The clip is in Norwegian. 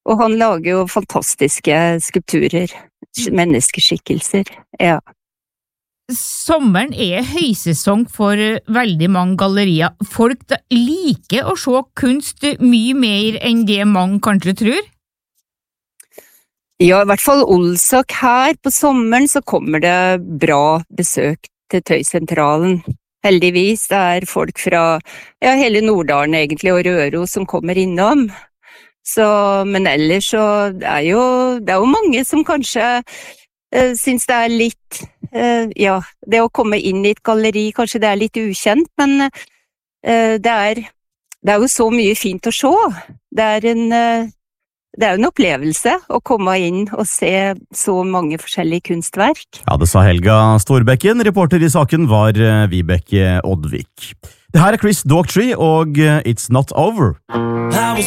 Og han lager jo fantastiske skulpturer, menneskeskikkelser, ja. Sommeren høysesong for veldig mange gallerier. Folk liker å se kunst mye mer enn det mange kanskje tror. Ja, i hvert fall Olsak her på sommeren så kommer det bra besøk til Tøysentralen. Heldigvis det folk fra hele Norddalen egentlig og Røros som kommer innom. Så, men ellers så det jo mange som kanskje synes det litt, det å komme inn i et galleri, kanskje det litt ukjent, men det jo så mye fint å se. Det jo en opplevelse å komme inn og se så mange forskjellige kunstverk. Ja, det sa Helga Storbekken. Reporter i saken var Vibeke Oddvik. Det her Chris Daughtry og It's Not Over.